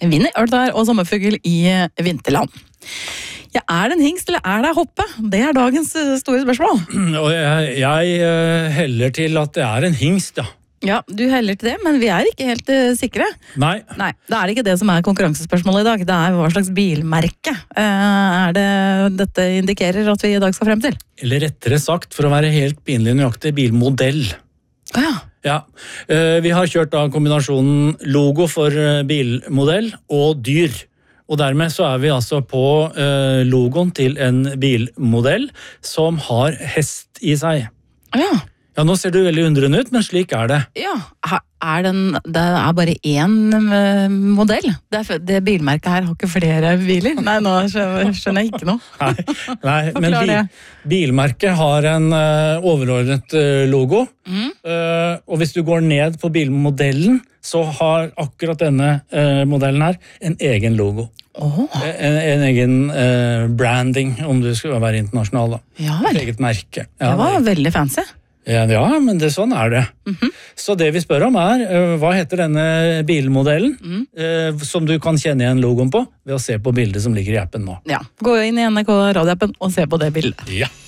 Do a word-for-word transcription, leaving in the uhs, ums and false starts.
Vinner, øltær og sommerfugl i vinterland. Ja, er det en hingst, eller er det en hoppe? Det er dagens store spørsmål. Og jeg, jeg heller til at det er en hingst, ja. Ja, du heller til det, men vi er ikke helt uh, sikre. Nei. Nei, det er ikke det som er konkurransespørsmålet i dag. Det er hva slags bilmerke uh, er det dette indikerer at vi i dag skal frem til. Eller rettere sagt, for å være helt pinlig nøyaktig, bilmodell. Ah, ja. Ja, uh, vi har kjørt da kombinasjonen logo for uh, bilmodell og dyr. Og dermed så er vi altså på uh, logoen til en bilmodell som har hest i seg. Ja. Ja, nå ser du veldig undrende ut, men slik er det. Ja, er den, det er bare én modell. Det, er, det bilmerket her har ikke flere biler. Nei, nå skjønner, skjønner jeg ikke noe. Nei, nei men bil, bilmerket har en uh, overordnet uh, logo. Mm. Uh, og hvis du går ned på bilmodellen, så har akkurat denne uh, modellen her en egen logo. Oh. En, en egen uh, branding, om du skal være internasjonal da. Ja vel. Et eget merke. Ja, det var det. Veldig fancy. Ja, ja, men det, sånn er det. Mm-hmm. Så det vi spør om er, uh, hva heter denne bilmodellen, mm. uh, som du kan kjenne igjen logoen på, ved å se på bildet som ligger i appen nå. Ja, gå inn i N R K radioappen og se på det bildet. Ja.